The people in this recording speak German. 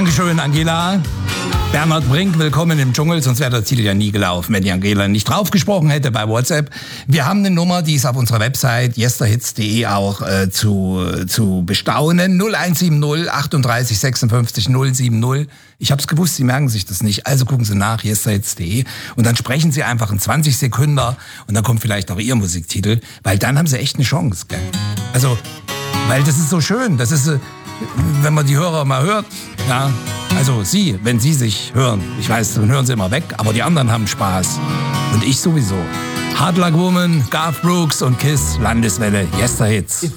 Dankeschön, Angela. Bernhard Brink, willkommen im Dschungel, sonst wäre der Titel ja nie gelaufen, wenn die Angela nicht draufgesprochen hätte bei WhatsApp. Wir haben eine Nummer, die ist auf unserer Website yesterhits.de auch zu bestaunen. 0170 38 56 070. Ich hab's gewusst, Sie merken sich das nicht, also gucken Sie nach, yesterhits.de und dann sprechen Sie einfach in 20 Sekunden und dann kommt vielleicht auch Ihr Musiktitel, weil dann haben Sie echt eine Chance, gell? Also, weil das ist so schön, das ist, wenn man die Hörer mal hört, ja, also Sie, wenn Sie sich hören, ich weiß, dann hören Sie immer weg, aber die anderen haben Spaß. Und ich sowieso. Hard Luck Woman, Garth Brooks und Kiss, Landeswelle, Yesterhits.